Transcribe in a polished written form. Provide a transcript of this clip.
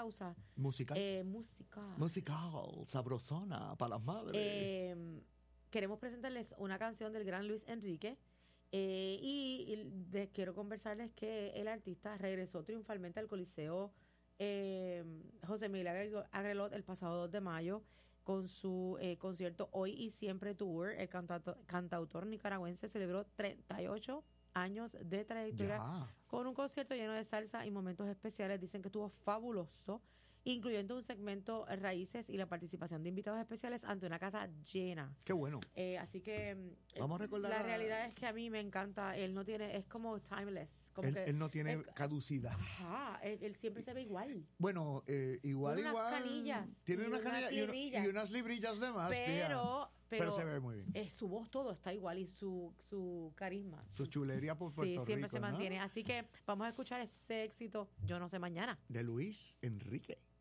pausa. Musical. Musical. Sabrosona, para las madres. Queremos presentarles una canción del gran Luis Enrique. Quiero conversarles que el artista regresó triunfalmente al Coliseo José Miguel Agrelot el pasado 2 de mayo con su concierto Hoy y Siempre Tour. El cantautor nicaragüense celebró 38 años de trayectoria con un concierto lleno de salsa y momentos especiales. Dicen que estuvo fabuloso, incluyendo un segmento Raíces y la participación de invitados especiales ante una casa llena. Qué bueno. Así que vamos a recordar la realidad es que a mí me encanta. Él no tiene, es como timeless. Como él no tiene caducidad. Ajá, él siempre se ve igual. Bueno, igual. Tiene unas canillas. Tiene unas canillas y unas librillas de más. Pero se ve muy bien. Su voz todo está igual y su carisma. Su chulería por Puerto Rico. Sí, siempre se mantiene. ¿No? Así que vamos a escuchar ese éxito, Yo no sé mañana. De Luis Enrique.